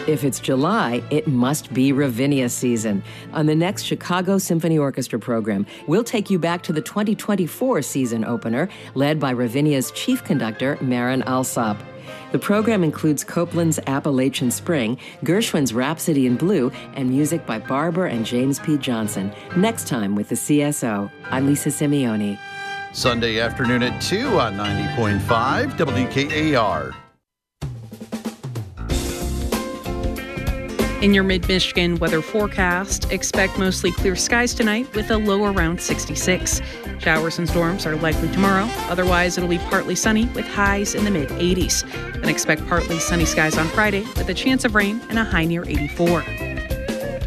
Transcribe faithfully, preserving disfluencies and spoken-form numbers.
If it's July, it must be Ravinia season. On the next Chicago Symphony Orchestra program, we'll take you back to the twenty twenty-four season opener, led by Ravinia's chief conductor, Marin Alsop. The program includes Copland's Appalachian Spring, Gershwin's Rhapsody in Blue, and music by Barber and James P. Johnson. Next time with the C S O, I'm Lisa Simeone. Sunday afternoon at two on ninety point five W K A R. In your mid-Michigan weather forecast, expect mostly clear skies tonight with a low around sixty-six. Showers and storms are likely tomorrow. Otherwise, it'll be partly sunny with highs in the mid-eighties. Then expect partly sunny skies on Friday with a chance of rain and a high near eighty-four.